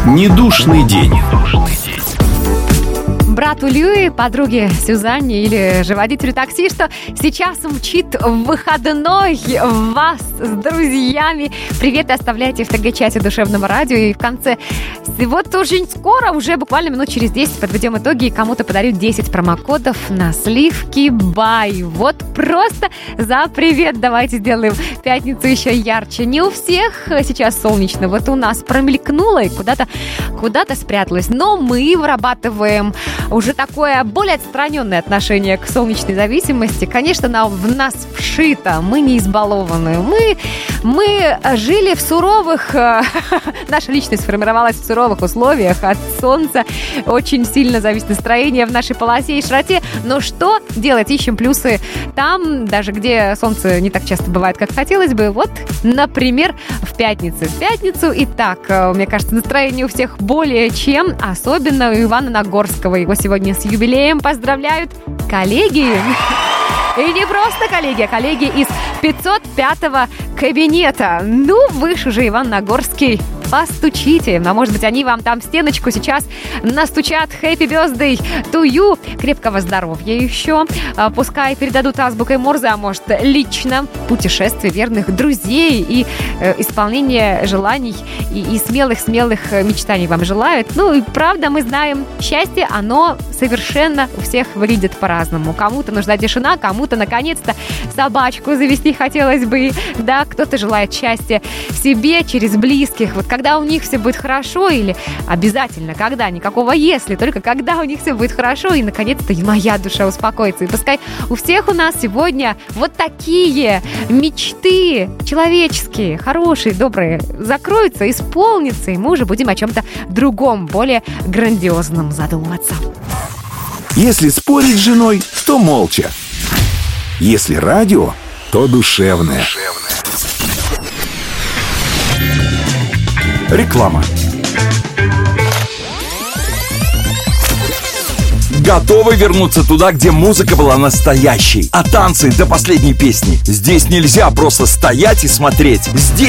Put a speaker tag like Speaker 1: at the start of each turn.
Speaker 1: Недушный день.
Speaker 2: Брату Люи, подруге Сюзанне или же водителю такси, что сейчас мчит в выходной вас с друзьями. Привет оставляйте в ТГ-чате Душевного радио. И в конце, вот очень скоро, уже буквально минут через 10 подведем итоги и кому-то подарю 10 промокодов на сливки бай. Вот просто за привет давайте сделаем пятницу еще ярче. Не у всех сейчас солнечно, вот у нас промелькнуло и куда-то спряталось. Но мы вырабатываем уже такое более отстраненное отношение к солнечной зависимости. Конечно, в нас вшито, мы не избалованы. Мы жили в суровых... Наша личность сформировалась в суровых условиях. От солнца очень сильно зависит настроение в нашей полосе и широте. Но что делать? Ищем плюсы там, даже где солнце не так часто бывает, как хотелось бы. Вот, например, в пятницу. Итак, мне кажется, настроение у всех более чем, особенно у Ивана Нагорского. Его сегодня с юбилеем поздравляют коллеги. И не просто коллеги, а коллеги из 505-го кабинета. Ну, вы ж уже, Иван Нагорский, постучите. Но, может быть, они вам там в стеночку сейчас настучат Happy Birthday to you. Крепкого здоровья еще. Пускай передадут азбукой Морзе, а может, лично путешествие верных друзей и исполнение желаний и смелых мечтаний вам желают. Ну, и правда, мы знаем, счастье, оно совершенно у всех выглядит по-разному. Кому-то нужна тишина, кому-то, наконец-то, собачку завести хотелось бы. Да, кто-то желает счастья себе через близких. Вот когда у них все будет хорошо, или обязательно, когда, никакого если, только когда у них все будет хорошо, и, наконец-то, и моя душа успокоится. И пускай у всех у нас сегодня вот такие мечты человеческие, хорошие, добрые, закроются, исполнятся, и мы уже будем о чем-то другом, более грандиозном задумываться.
Speaker 1: Если спорить с женой, то молча. Если радио, то душевное. Реклама.
Speaker 3: Готовы вернуться туда, где музыка была настоящей, а танцы до последней песни? Здесь нельзя просто стоять и смотреть. Здесь